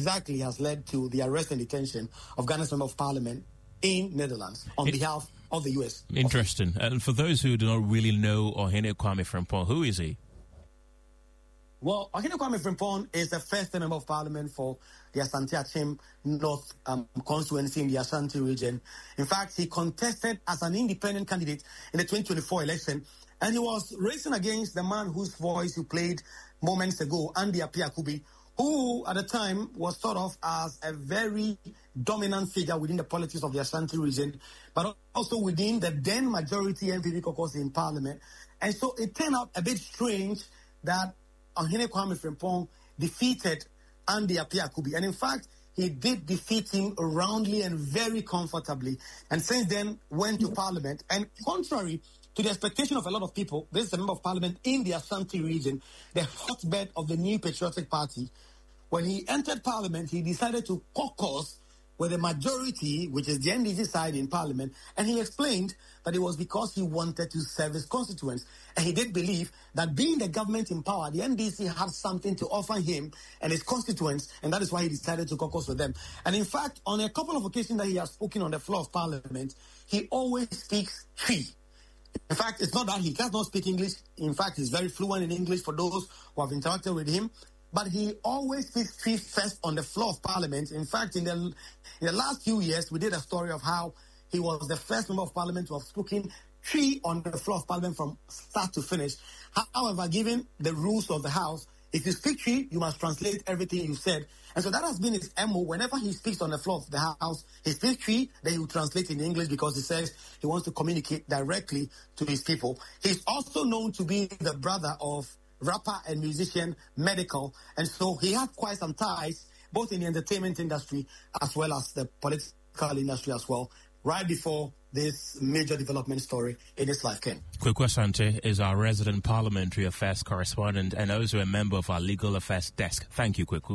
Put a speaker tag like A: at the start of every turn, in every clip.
A: exactly has led to the arrest and detention of Ghana's Member of Parliament in Netherlands on behalf of the U.S.
B: Interesting. And for those who do not really know Ohene Kwame Frimpong, who is he?
A: Well, Ohene Kwame Frimpong is the first Member of Parliament for the Asante Achim North constituency in the Ashanti region. In fact, he contested as an independent candidate in the 2024 election, and he was racing against the man whose voice you played moments ago, Andy Appiah-Kubi, who at the time was thought of as a very dominant figure within the politics of the Ashanti region, but also within the then majority NPP caucus in Parliament. And so it turned out a bit strange that Ohene Kwame Frimpong defeated Andy Appiah-Kubi. And in fact, he did defeat him roundly and very comfortably. And since then, went to Parliament. And contrary to the expectation of a lot of people, this is a Member of Parliament in the Ashanti region, the hotbed of the New Patriotic Party. When he entered Parliament, he decided to caucus with the majority, which is the NDC side in Parliament, and he explained that it was because he wanted to serve his constituents. And he did believe that being the government in power, the NDC had something to offer him and his constituents, and that is why he decided to caucus with them. And in fact, on a couple of occasions that he has spoken on the floor of Parliament, he always speaks Twi. In fact, it's not that he cannot speak English. In fact, he's very fluent in English for those who have interacted with him. But he always speaks Twi first on the floor of Parliament. In fact, in the last few years, we did a story of how he was the first Member of Parliament to have spoken Twi on the floor of Parliament from start to finish. However, given the rules of the House, if you speak Twi, you must translate everything you said. And so that has been his MO. Whenever he speaks on the floor of the House, he speaks Twi, then he will translate in English because he says he wants to communicate directly to his people. He's also known to be the brother of rapper and musician Medical, and so he had quite some ties both in the entertainment industry as well as the political industry as well, right before this major development story in his life came.
B: Kwaku Asante is our resident parliamentary affairs correspondent and also a member of our legal affairs desk. Thank you, Kwaku.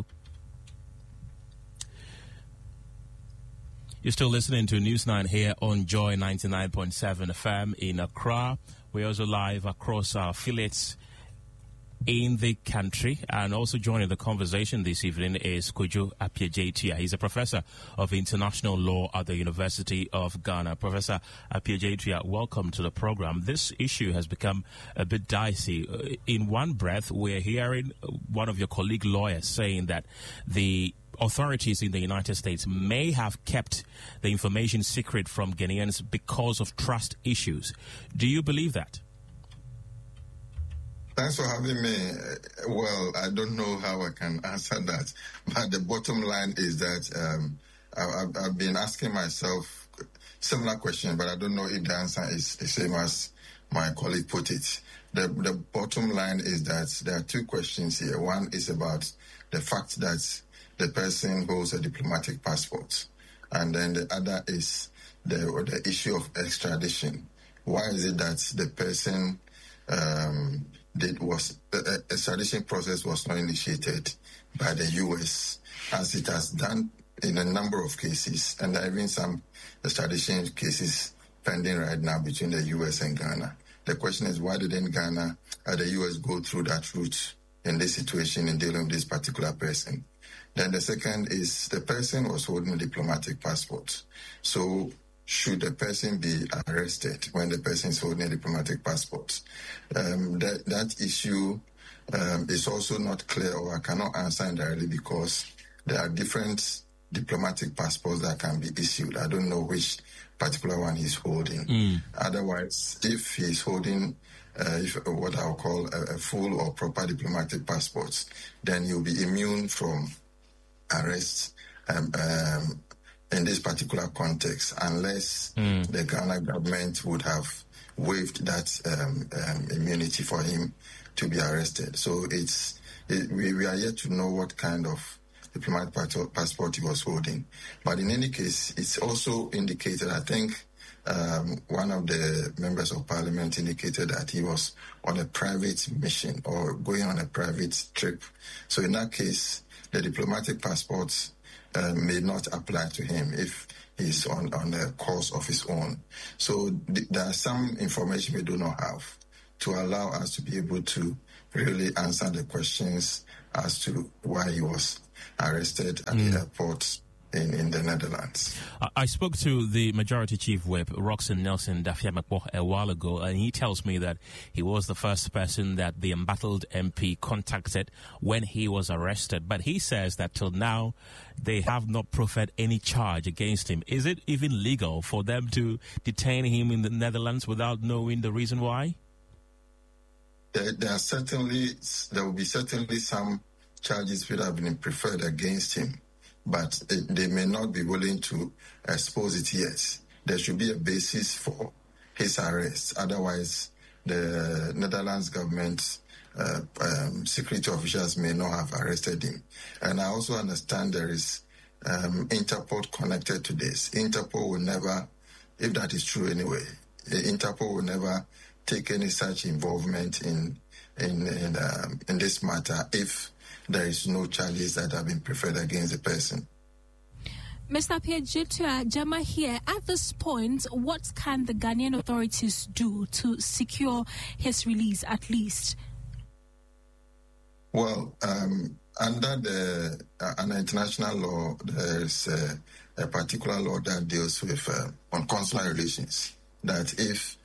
B: You're still listening to News 9 here on Joy 99.7 FM in Accra. We're also live across our affiliates in the country, and also joining the conversation this evening is Kojo Appiah-Jaitua. He's a professor of international law at the University of Ghana. Professor Appiah-Jaitua, welcome to the program. This issue has become a bit dicey. In one breath, we're hearing one of your colleague lawyers saying that the authorities in the United States may have kept the information secret from Ghanaians because of trust issues. Do you believe that?
C: Thanks for having me. Well, I don't know how I can answer that, but the bottom line is that I've been asking myself similar question, but I don't know if the answer is the same as my colleague put it. The bottom line is that there are two questions here. One is about the fact that the person holds a diplomatic passport, and then the other is the issue of extradition. Why is it that the person extradition process was not initiated by the U.S. as it has done in a number of cases, and there are even some extradition cases pending right now between the U.S. and Ghana. The question is, why didn't Ghana or the U.S. go through that route in this situation in dealing with this particular person? Then the second is the person was holding a diplomatic passport. So should the person be arrested when the person is holding a diplomatic passport? That issue is also not clear, or I cannot answer entirely because there are different diplomatic passports that can be issued. I don't know which particular one he's holding. Otherwise, if he's holding what I'll call a full or proper diplomatic passport, then he'll be immune from arrest in this particular context, unless the Ghana government would have waived that immunity for him to be arrested. So we are yet to know what kind of diplomatic passport he was holding. But in any case, it's also indicated, I think one of the members of parliament indicated that he was on a private mission or going on a private trip. So in that case, the diplomatic passports may not apply to him if he's on a course of his own. So there are some information we do not have to allow us to be able to really answer the questions as to why he was arrested at the airport in the Netherlands.
B: I spoke to the Majority Chief Whip, Roxanne Nelson Dafiamekpo, a while ago, and he tells me that he was the first person that the embattled MP contacted when he was arrested. But he says that till now, they have not proffered any charge against him. Is it even legal for them to detain him in the Netherlands without knowing the reason why?
C: There will be certainly some charges that have been preferred against him, but they may not be willing to expose it yet. There should be a basis for his arrest. Otherwise, the Netherlands government security officials may not have arrested him. And I also understand there is Interpol connected to this. Interpol will never, if that is true anyway, Interpol will never take any such involvement in this matter if there is no charges that have been preferred against the person.
D: Mr. Appiah Jama here, at this point, what can the Ghanaian authorities do to secure his release at least?
C: Well, under international law, there is a particular law that deals with on consular relations, that if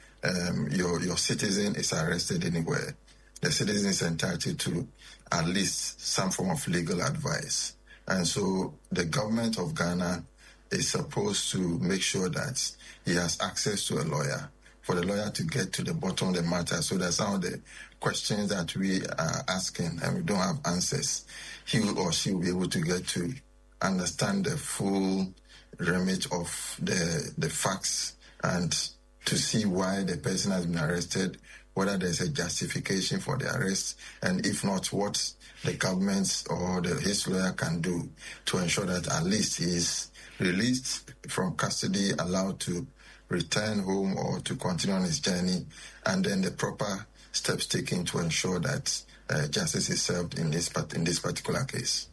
C: your citizen is arrested anywhere, the citizen is entitled to at least some form of legal advice. And so the government of Ghana is supposed to make sure that he has access to a lawyer, for the lawyer to get to the bottom of the matter, so that some of the questions that we are asking and we don't have answers, he or she will be able to get to understand the full remit of the facts and to see why the person has been arrested, whether there's a justification for the arrest, and if not, what the government or his lawyer can do to ensure that at least he is released from custody, allowed to return home or to continue on his journey, and then the proper steps taken to ensure that justice is served in this particular case.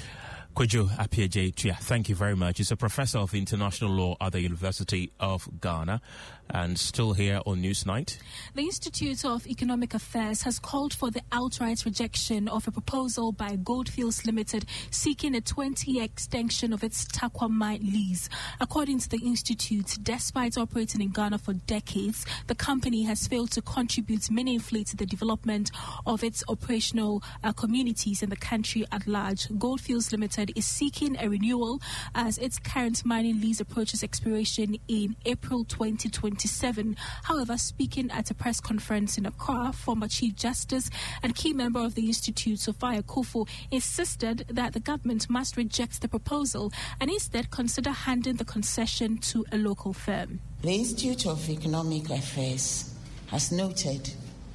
B: Kwadwo Appiah, thank you very much. He's a professor of international law at the University of Ghana and still here on Newsnight.
D: The Institute of Economic Affairs has called for the outright rejection of a proposal by Goldfields Limited seeking a 20-year extension of its Tarkwa mine lease. According to the Institute, despite operating in Ghana for decades, the company has failed to contribute meaningfully to the development of its operational communities in the country at large. Goldfields Limited is seeking a renewal as its current mining lease approaches expiration in April 2027. However, speaking at a press conference in Accra, former Chief Justice and key member of the Institute, Sophia Kufo, insisted that the government must reject the proposal and instead consider handing the concession to a local firm.
E: The Institute of Economic Affairs has noted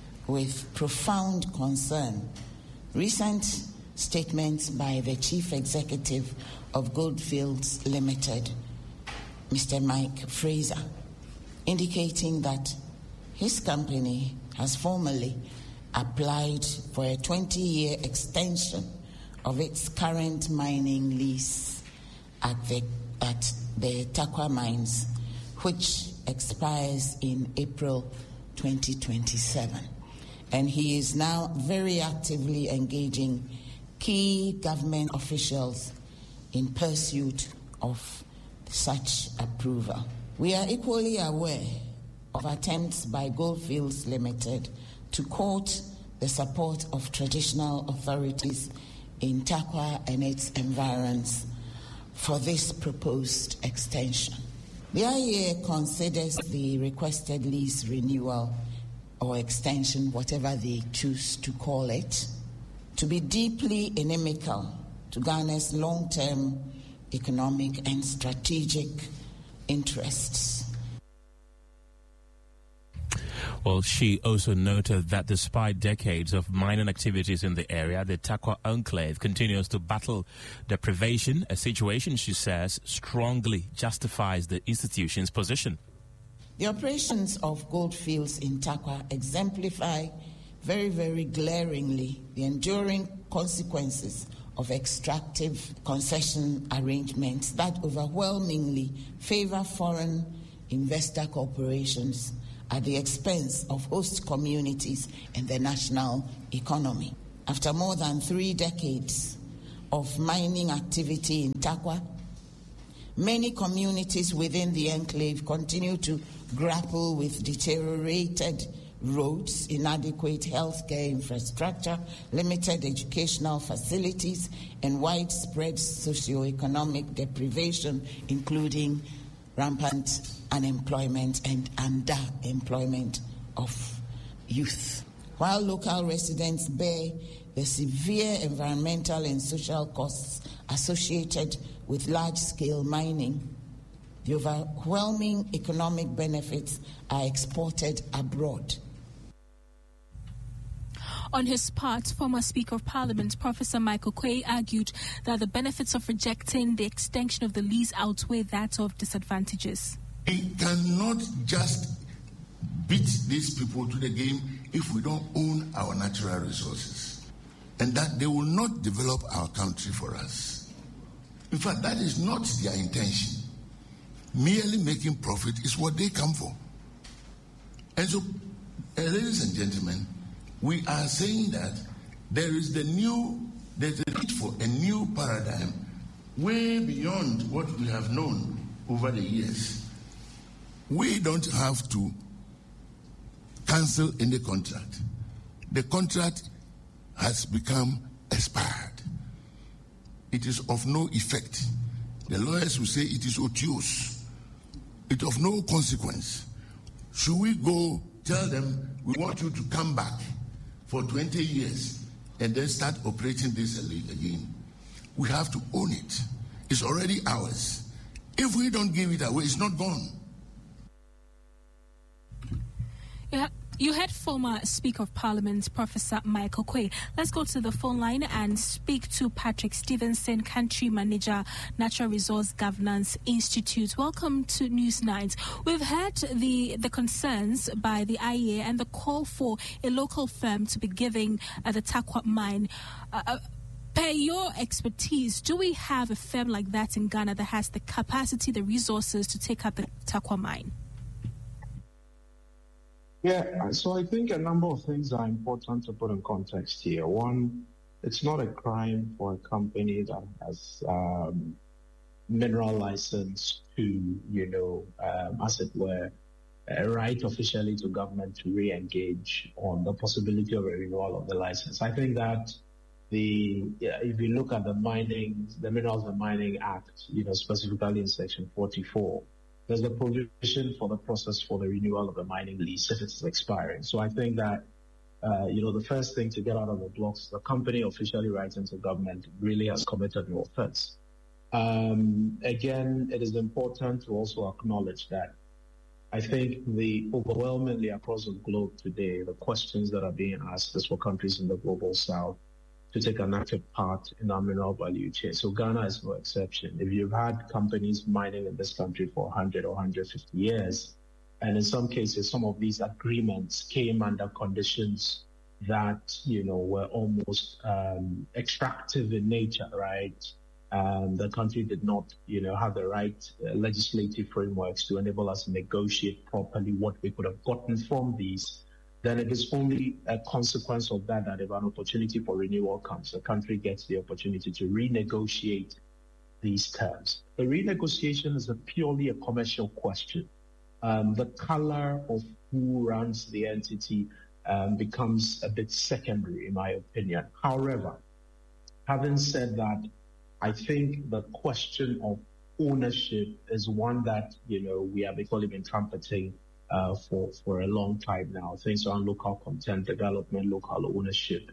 E: with profound concern recent statements by the Chief Executive of Goldfields Limited, Mr. Mike Fraser, indicating that his company has formally applied for a 20-year extension of its current mining lease at the Tarkwa mines, which expires in April 2027. And he is now very actively engaging key government officials in pursuit of such approval. We are equally aware of attempts by Goldfields Limited to court the support of traditional authorities in Tarkwa and its environs for this proposed extension. The IEA considers the requested lease renewal or extension, whatever they choose to call it, to be deeply inimical to Ghana's long-term economic and strategic interests.
B: Well, she also noted that despite decades of mining activities in the area, the Tarkwa enclave continues to battle deprivation, a situation, she says, strongly justifies the institution's position.
E: The operations of Goldfields in Tarkwa exemplify very, very glaringly the enduring consequences of extractive concession arrangements that overwhelmingly favor foreign investor corporations at the expense of host communities and the national economy. After more than 3 decades of mining activity in Tarkwa. Many communities within the enclave continue to grapple with deteriorated roads, inadequate healthcare infrastructure, limited educational facilities, and widespread socioeconomic deprivation, including rampant unemployment and underemployment of youth. While local residents bear the severe environmental and social costs associated with large-scale mining, the overwhelming economic benefits are exported abroad.
D: On his part, former Speaker of Parliament, Professor Michael Quay, argued that the benefits of rejecting the extension of the lease outweigh that of disadvantages.
F: We cannot just beat these people to the game if we don't own our natural resources, and that they will not develop our country for us. In fact, that is not their intention. Merely making profit is what they come for. And so, ladies and gentlemen, we are saying that there's a need for a new paradigm way beyond what we have known over the years. We don't have to cancel any contract. The contract has become expired. It is of no effect. The lawyers will say it is odious. It's of no consequence. Should we go tell them we want you to come back for 20 years and then start operating this again? We have to own it. It's already ours. If we don't give it away, it's not gone.
D: Yeah. You heard former Speaker of Parliament, Professor Michael Quay. Let's go to the phone line and speak to Patrick Stevenson, Country Manager, Natural Resource Governance Institute. Welcome to Newsnight. We've heard the concerns by the IEA and the call for a local firm to be giving the Tarkwa mine. Per your expertise, do we have a firm like that in Ghana that has the capacity, the resources to take up the Tarkwa mine?
G: Yeah, so I think a number of things are important to put in context here. One, it's not a crime for a company that has mineral license to, as it were, write officially to government to re-engage on the possibility of a renewal of the license. I think that if you look at the Minerals and Mining Act, specifically in Section 44, there's a provision for the process for the renewal of the mining lease if it's expiring. So I think that, the first thing to get out of the blocks, the company officially writing to government really has committed no offense. Again, it is important to also acknowledge that I think overwhelmingly across the globe today, the questions that are being asked is for countries in the global south to take an active part in our mineral value chain. So Ghana is no exception. If you've had companies mining in this country for 100 or 150 years, and in some cases, some of these agreements came under conditions that, were almost extractive in nature, right? The country did not, have the right legislative frameworks to enable us to negotiate properly what we could have gotten from these. Then it is only a consequence of that if an opportunity for renewal comes, the country gets the opportunity to renegotiate these terms. The renegotiation is purely a commercial question. The color of who runs the entity becomes a bit secondary, in my opinion. However, having said that, I think the question of ownership is one that, we have equally been trumpeting for a long time now. Things around local content development, local ownership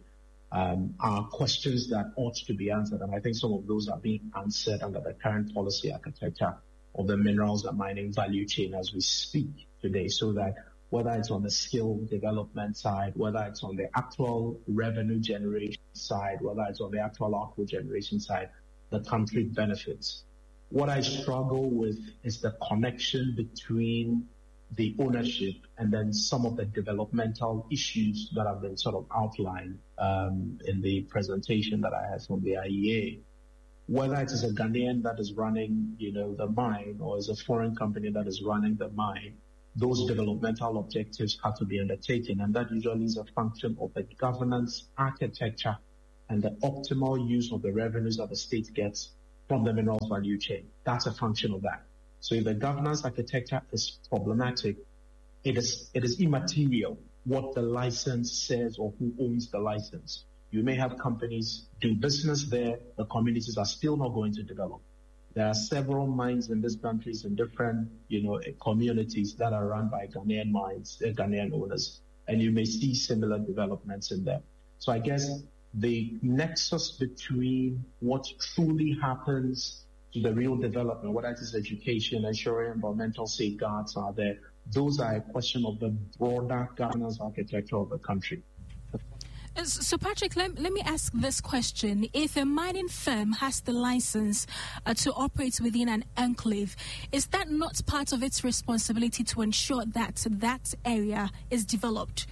G: are questions that ought to be answered. And I think some of those are being answered under the current policy architecture of the minerals and mining value chain as we speak today, so that whether it's on the skill development side, whether it's on the actual revenue generation side, whether it's on the actual output generation side, the country benefits. What I struggle with is the connection between the ownership and then some of the developmental issues that have been sort of outlined in the presentation that I had from the IEA. Whether it is a Ghanaian that is running, the mine, or is a foreign company that is running the mine, those developmental objectives have to be undertaken, and that usually is a function of the governance architecture and the optimal use of the revenues that the state gets from the minerals value chain. That's a function of that. So if the governance architecture is problematic, it is immaterial what the license says or who owns the license. You may have companies do business there, the communities are still not going to develop. There are several mines in this country in different, communities that are run by Ghanaian mines, Ghanaian owners, and you may see similar developments in them. So I guess the nexus between what truly happens to the real development, whether it is education, ensuring environmental safeguards are there, those are a question of the broader governance architecture of the country.
D: So, Patrick, let me ask this question. If a mining firm has the license to operate within an enclave, is that not part of its responsibility to ensure that that area is developed?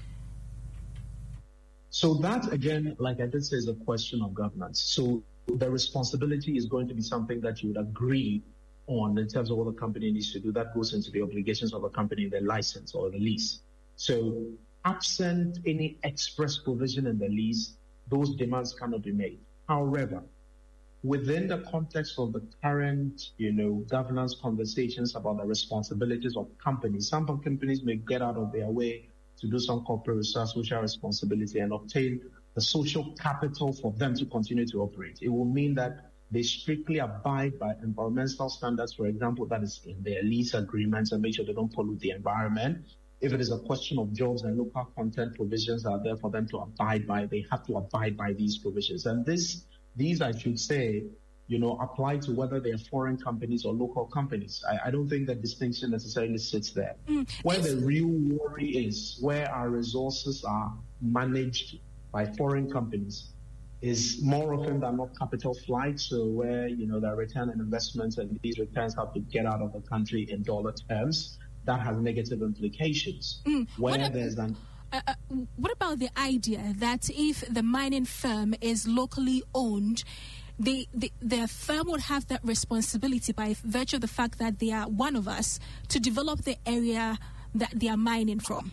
G: So that, again, like I did say, is a question of governance. So the responsibility is going to be something that you would agree on in terms of what the company needs to do. That goes into the obligations of a company, the license or the lease. So absent any express provision in the lease, those demands cannot be made. However, within the context of the current, governance conversations about the responsibilities of companies, some companies may get out of their way to do some corporate social responsibility and obtain the social capital for them to continue to operate. It will mean that they strictly abide by environmental standards, for example, that is in their lease agreements, and make sure they don't pollute the environment. If it is a question of jobs and local content provisions are there for them to abide by, they have to abide by these provisions. And these, I should say, apply to whether they are foreign companies or local companies. I don't think that distinction necessarily sits there. Where the real worry is, where our resources are managed by foreign companies, is more often than not capital flight. So where, the return on investments and these returns have to get out of the country in dollar terms, that has negative implications. What
D: about the idea that if the mining firm is locally owned, the firm would have that responsibility by virtue of the fact that they are one of us to develop the area that they are mining from?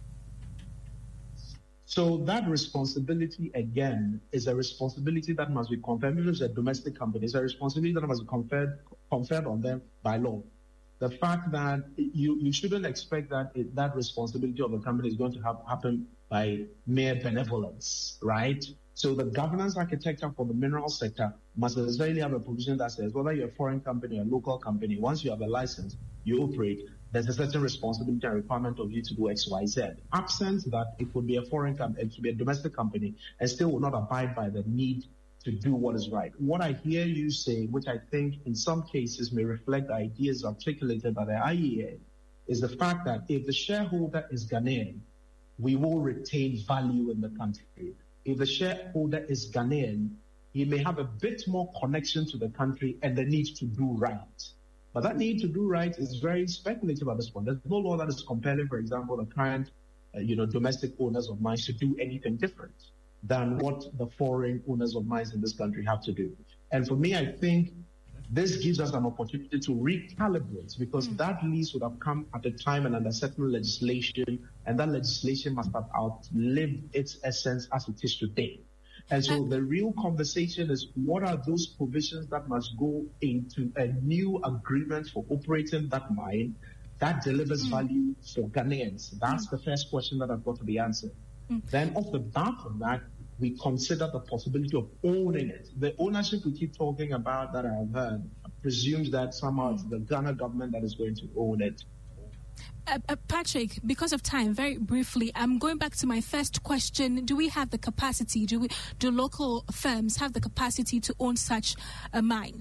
G: So that responsibility, again, is a responsibility that must be conferred. If it's a domestic company, it's a responsibility that must be conferred on them by law. The fact that you shouldn't expect that that responsibility of the company is going to happen by mere benevolence, right? So the governance architecture for the mineral sector must necessarily have a provision that says whether you're a foreign company or a local company, once you have a license, you operate, there's a certain responsibility and requirement of you to do X, Y, Z. Absent that, it could be a foreign company, it could be a domestic company, and still will not abide by the need to do what is right. What I hear you say, which I think in some cases may reflect the ideas articulated by the IEA, is the fact that if the shareholder is Ghanaian, we will retain value in the country. If the shareholder is Ghanaian, he may have a bit more connection to the country and the need to do right. But that need to do right is very speculative at this point. There's no law that is compelling, for example, the current, domestic owners of mines to do anything different than what the foreign owners of mines in this country have to do. And for me, I think this gives us an opportunity to recalibrate, because that lease would have come at a time and under certain legislation, and that legislation must have outlived its essence as it is today. And so the real conversation is, what are those provisions that must go into a new agreement for operating that mine that delivers value for Ghanaians? That's the first question that I've got to be answered. Then off the back of that, we consider the possibility of owning it. The ownership we keep talking about that I've heard presumes that somehow it's the Ghana government that is going to own it.
D: Patrick, because of time, very briefly, I'm going back to my first question. Do we have the capacity? Do local firms have the capacity to own such a mine?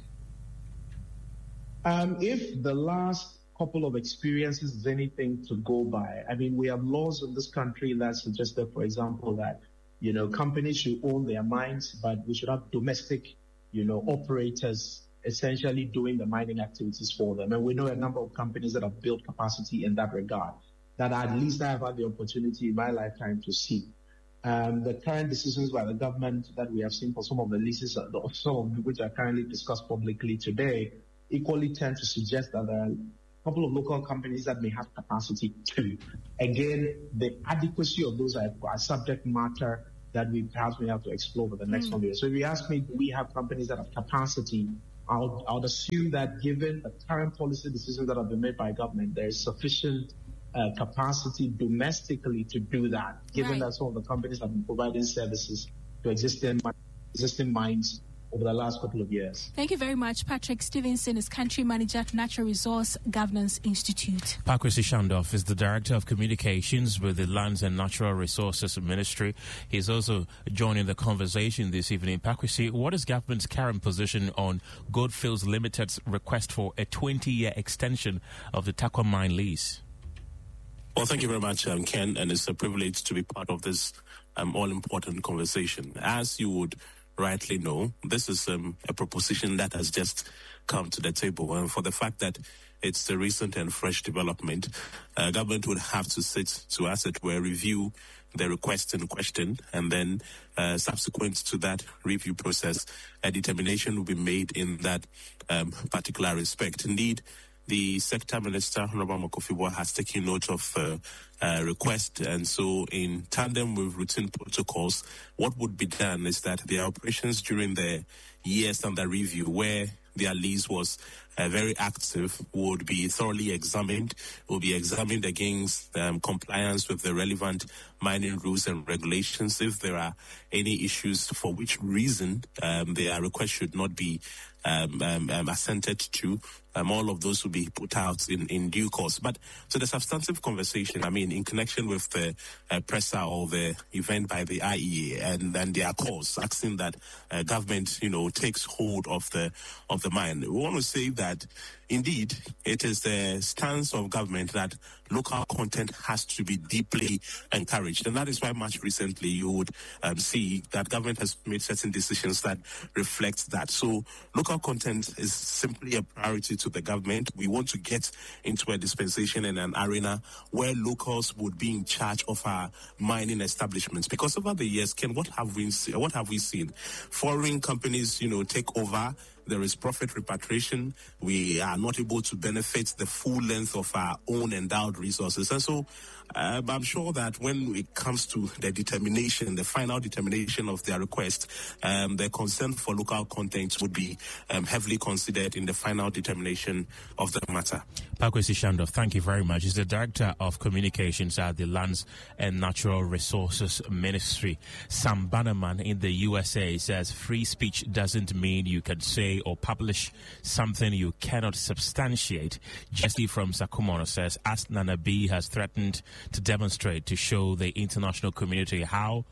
G: If the last couple of experiences is anything to go by, I mean, we have laws in this country that suggested, for example, that companies should own their mines, but we should have domestic, operators essentially doing the mining activities for them. And we know a number of companies that have built capacity in that regard, that at least I have had the opportunity in my lifetime to see. The current decisions by the government that we have seen for some of the leases, some of which are currently discussed publicly today, equally tend to suggest that there are a couple of local companies that may have capacity too. Again, the adequacy of those are subject matter that we perhaps may have to explore for the next 1 year. So if you ask me, do we have companies that have capacity? I would assume that given the current policy decisions that have been made by government, there is sufficient capacity domestically to do that, given that some of the companies have been providing services to existing mines over the last couple of years.
D: Thank you very much. Patrick Stevenson is Country Manager at Natural Resource Governance Institute.
B: Pakwesi Shandoff is the Director of Communications with the Lands and Natural Resources Ministry. He's also joining the conversation this evening. Pakwesi, what is government's current position on Goldfields Limited's request for a 20-year extension of the Tarkwa mine lease?
H: Well, thank you very much, Ken, and it's a privilege to be part of this all-important conversation. As you would rightly know, this is a proposition that has just come to the table. And for the fact that it's a recent and fresh development, government would have to sit to, as it were, review the request in question, and then subsequent to that review process, a determination will be made in that particular respect. Indeed, the Sector Minister, Honorable Makofibo, has taken note of request, and so in tandem with routine protocols, what would be done is that the operations during the years under review, where their lease was very active, would be thoroughly examined, will be examined against compliance with the relevant mining rules and regulations. If there are any issues for which reason their request should not be assented to, all of those will be put out in due course. But to the substantive conversation, I mean, in connection with the presser or the event by the IEA and their cause, asking that government, takes hold of the mine, we want to say that indeed it is the stance of government that local content has to be deeply encouraged, and that is why much recently you would see that government has made certain decisions that reflect that. So local content is simply a priority to the government. We want to get into a dispensation and an arena where locals would be in charge of our mining establishments, because over the years, Ken, what have we seen? Foreign companies, take over. There is profit repatriation. We are not able to benefit the full length of our own endowed resources. And so I'm sure that when it comes to the final determination of their request, the concern for local content would be heavily considered in the final determination of the matter.
B: Pakwesi Shandoff, thank you very much. He's the Director of Communications at the Lands and Natural Resources Ministry. Sam Bannerman in the USA says free speech doesn't mean you can say or publish something you cannot substantiate. Jesse from Sakumono says, as Nana B has threatened to demonstrate to show the international community how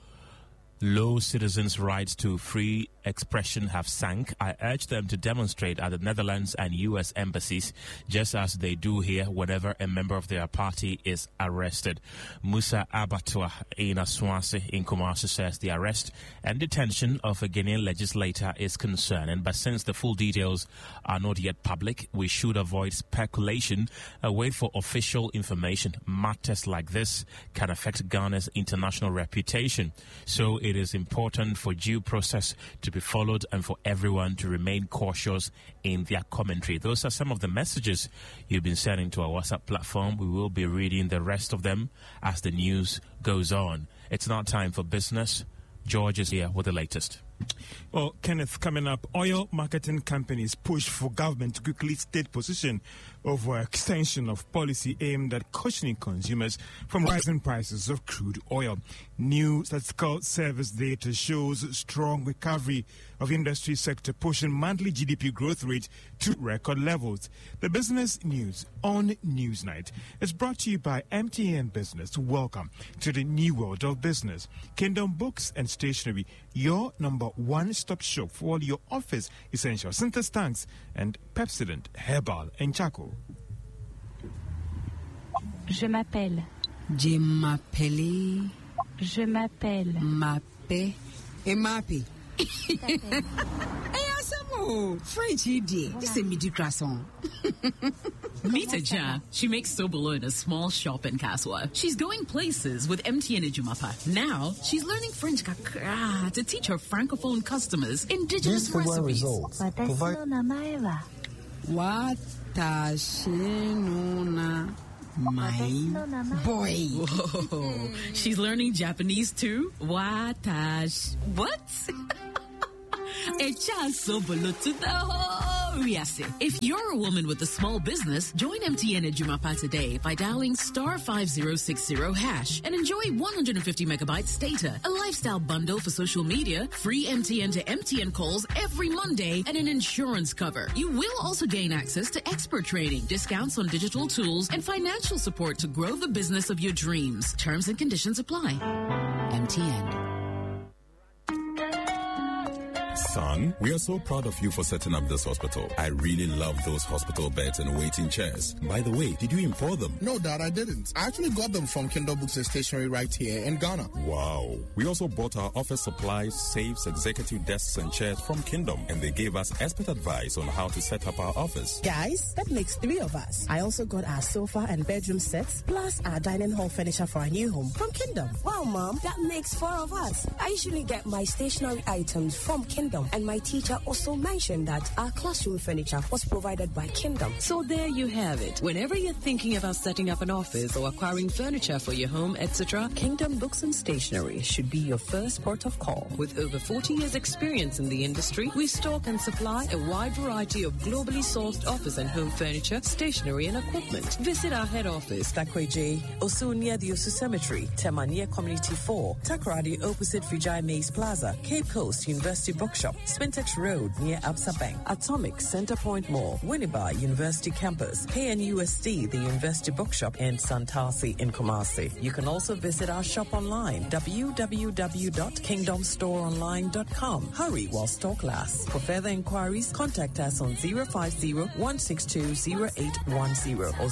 B: low citizens' rights to free expression have sank, I urge them to demonstrate at the Netherlands and U.S. embassies, just as they do here whenever a member of their party is arrested. Musa Abatwa in Aswasi in Kumasi says the arrest and detention of a Ghanaian legislator is concerning, but since the full details are not yet public, we should avoid speculation and wait for official information. Matters like this can affect Ghana's international reputation, so it is important for due process to be followed and for everyone to remain cautious in their commentary. Those are some of the messages you've been sending to our WhatsApp platform. We will be reading the rest of them as the news goes on. It's now time for business. George is here with the latest.
I: Well, Kenneth, coming up, oil marketing companies push for government to quickly state position over extension of policy aimed at cautioning consumers from rising prices of crude oil. New statistical service data shows strong recovery of industry sector, pushing monthly GDP growth rate to record levels. The business news on Newsnight is brought to you by MTN Business. Welcome to the new world of business. Kingdom Books and Stationery, your number one-stop shop for all your office essentials, Synthesis tanks and Pepsodent Herbal and Charcoal.
J: Je m'appelle.
K: Je m'appelle.
J: Je m'appelle.
K: Mappe. Et Mappy. Hey, Asamo. French idiot. This is a midi croissant.
L: Meet Aja. She makes Sobolo in a small shop in Kaswa. She's going places with MTN Ejumapa. Now, she's learning French kakra to teach her Francophone customers indigenous recipes.
K: Results. Watashinuna. My boy.
L: Whoa. She's learning Japanese too? Watashi. What? If you're a woman with a small business, join MTN Ejumapa today by dialing *5060# and enjoy 150 megabytes data, a lifestyle bundle for social media, free MTN to MTN calls every Monday, and an insurance cover. You will also gain access to expert training, discounts on digital tools, and financial support to grow the business of your dreams. Terms and conditions apply. MTN.
M: Son, we are so proud of you for setting up this hospital. I really love those hospital beds and waiting chairs. By the way, did you import them?
N: No, Dad, I didn't. I actually got them from Kindle Books and Stationery right here in Ghana.
M: Wow. We also bought our office supplies, safes, executive desks and chairs from Kingdom, and they gave us expert advice on how to set up our office.
O: Guys, that makes 3 of us. I also got our sofa and bedroom sets, plus our dining hall furniture for our new home from Kingdom.
P: Wow, Mom, that makes 4 of us. I usually get my stationery items from Kingdom, and my teacher also mentioned that our classroom furniture was provided by Kingdom.
Q: So there you have it. Whenever you're thinking about setting up an office or acquiring furniture for your home, etc., Kingdom Books and Stationery should be your first port of call. With over 40 years experience in the industry, we stock and supply a wide variety of globally sourced office and home furniture, stationery and equipment. Visit our head office, Takweje, Osu near the Osu Cemetery, Temania Community 4, Takoradi opposite Vijay Mays Plaza, Cape Coast University Bookshop, Spintex Road near Absa Bank, Atomic Centerpoint Mall, Winneba University Campus, KNUST, the University Bookshop, and Santasi in Kumasi. You can also visit our shop online, www.kingdomstoreonline.com. Hurry while stock lasts. For further inquiries, contact us on 050-162-0810 or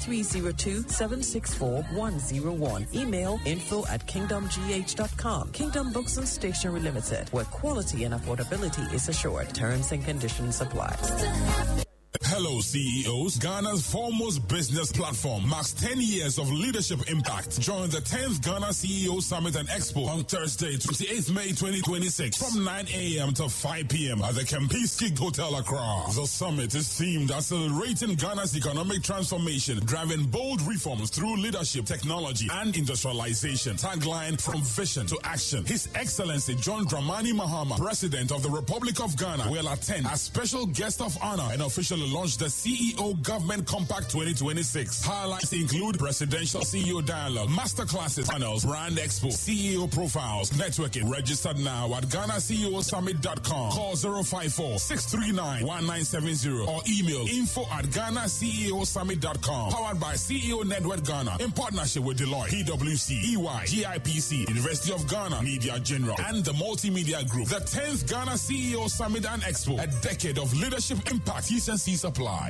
Q: 0302-764-101. Email info@kingdomgh.com. Kingdom Books and Stationery Limited, where quality and affordability is assured. Terms and conditions apply.
R: Hello, CEOs. Ghana's foremost business platform marks 10 years of leadership impact. Join the 10th Ghana CEO Summit and Expo on Thursday, 28th May 2026 from 9 a.m. to 5 p.m. at the Kempinski Hotel Accra. The summit is themed accelerating Ghana's economic transformation, driving bold reforms through leadership, technology, and industrialization. Tagline, from vision to action. His Excellency John Dramani Mahama, President of the Republic of Ghana, will attend as special guest of honor and officially launch the CEO Government Compact 2026. Highlights include presidential CEO dialogue, masterclasses, panels, brand expo, CEO profiles, networking. Registered now at GhanaCEOSummit.com. Call 054-639-1970 or email info@GhanaCEOSummit.com. Powered by CEO Network Ghana in partnership with Deloitte, PwC, EY, GIPC, University of Ghana, Media General, and the Multimedia Group. The 10th Ghana CEO Summit and Expo, a decade of leadership impact. T&C supply.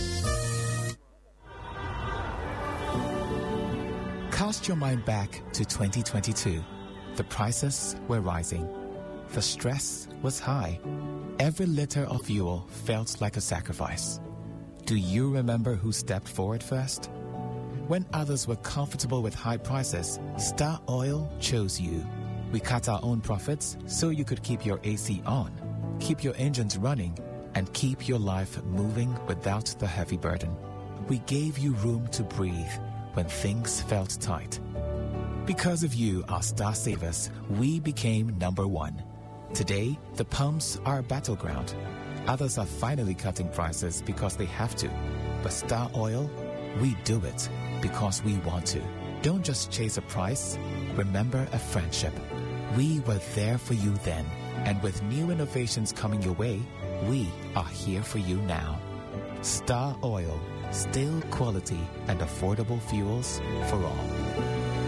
S: Cast your mind back to 2022. The prices were rising. The stress was high. Every liter of fuel felt like a sacrifice. Do you remember who stepped forward first? When others were comfortable with high prices, Star Oil chose you. We cut our own profits so you could keep your AC on, keep your engines running, and keep your life moving without the heavy burden. We gave you room to breathe when things felt tight. Because of you, our star savers, we became number one. Today, the pumps are a battleground. Others are finally cutting prices because they have to. But Star Oil, we do it because we want to. Don't just chase a price, remember a friendship. We were there for you then, and with new innovations coming your way, we are here for you now. Star Oil, still quality and affordable fuels for all.